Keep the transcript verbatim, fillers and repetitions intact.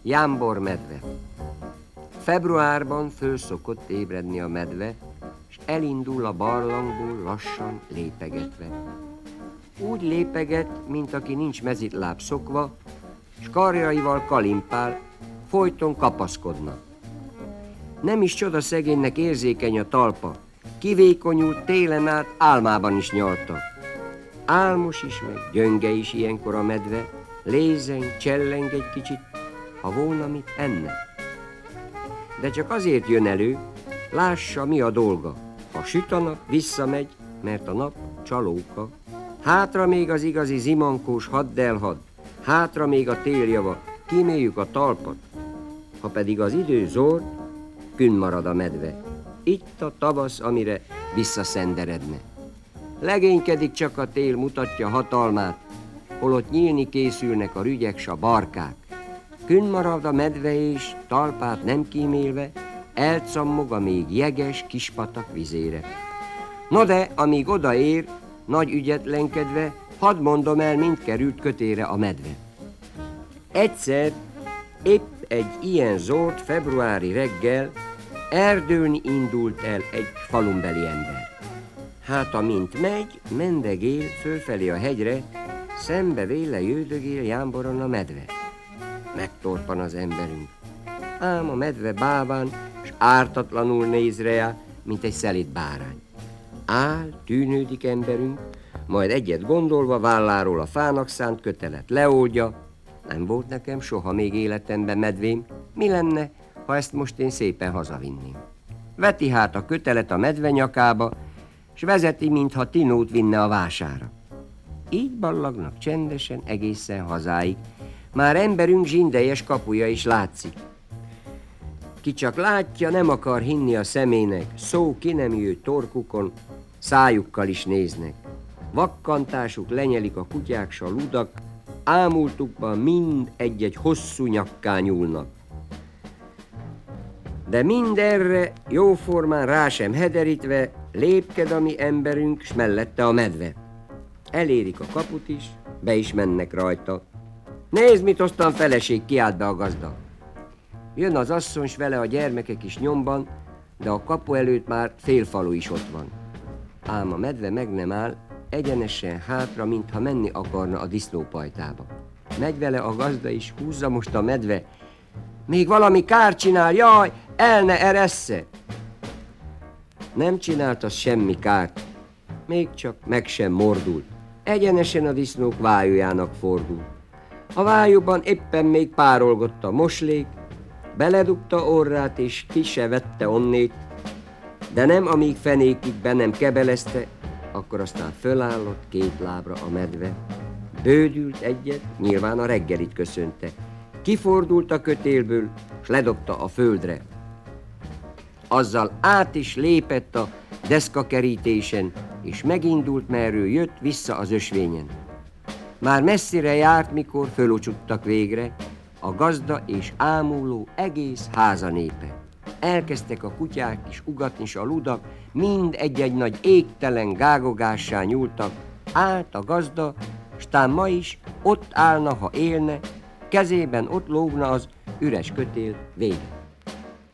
Jámbor medve. Februárban föl szokott ébredni a medve, és elindul a barlangból lassan lépegetve. Úgy lépeget, mint aki nincs mezitláb szokva, s karjaival kalimpál, folyton kapaszkodna. Nem is csoda szegénynek érzékeny a talpa, kivékonyult télen át álmában is nyalta. Álmos is meg, gyönge is ilyenkor a medve, lézeng, cselleng egy kicsit, ha volna mit enne. De csak azért jön elő, lássa, mi a dolga. Ha süt a nap, visszamegy, mert a nap csalóka. Hátra még az igazi zimankós haddelhad, hátra még a téljava, kíméljük a talpat. Ha pedig az idő zord, künn marad a medve. Itt a tavasz, amire visszaszenderedne. Legénykedik csak a tél, mutatja hatalmát, holott nyílni készülnek a rügyek s a barkák. Künn marad a medve és talpát nem kímélve, elcammog a még jeges kispatak vizére. No de, amíg odaér, nagy ügyetlenkedve, hadd mondom el, mind került kötére a medve. Egyszer, épp egy ilyen zord februári reggel erdőlni indult el egy falunbeli ember. Hát amint megy, mendegél fölfelé a hegyre, szembe véle jöldögél Jámboron a medve. Megtorpan az emberünk. Ám a medve báván, s ártatlanul néz rá, mint egy szelíd bárány. Áll, tűnődik emberünk, majd egyet gondolva válláról a fának szánt kötelet leoldja. Nem volt nekem soha még életemben medvém, mi lenne, ha ezt most én szépen hazavinném. Veti hát a kötelet a medve nyakába, s vezeti, mintha Tinót vinne a vására. Így ballagnak csendesen egészen hazáig, már emberünk zsindejes kapuja is látszik. Ki csak látja, nem akar hinni a szemének, szó ki nem jöjj torkukon, szájukkal is néznek. Vakkantásuk lenyelik a kutyák s a ludak, ámultukban mind egy-egy hosszú nyakká nyúlnak. De mindenre jóformán rá sem hederítve lépked a mi emberünk, s mellette a medve. Elérik a kaput is, be is mennek rajta. Nézd, mit osztan feleség, kiált be a gazda. Jön az asszony, s vele a gyermekek is nyomban, de a kapu előtt már fél falu is ott van. Ám a medve meg nem áll, egyenesen hátra, mintha menni akarna a disznópajtába. Megy vele a gazda is, húzza most a medve. Még valami kárt csinál, jaj, el ne eressze! Nem csinált az semmi kárt, még csak meg sem mordult. Egyenesen a disznók vájujának fordult. A vájúban éppen még párolgott a moslék, beledugta orrát és ki se vette onnét, de nem amíg fenékig be nem kebelezte, akkor aztán fölállott két lábra a medve. Bődült egyet, nyilván a reggelit köszönte. Kifordult a kötélből, s ledobta a földre. Azzal át is lépett a deszkakerítésen, és megindult, merről jött vissza az ösvényen. Már messzire járt, mikor fölocsuttak végre a gazda és ámuló egész háza népe. Elkezdtek a kutyák is ugatni, s a ludak mind egy-egy nagy égtelen gágogássá nyúltak. Állt a gazda, s tán ma is ott állna, ha élne, kezében ott lógna az üres kötél vége.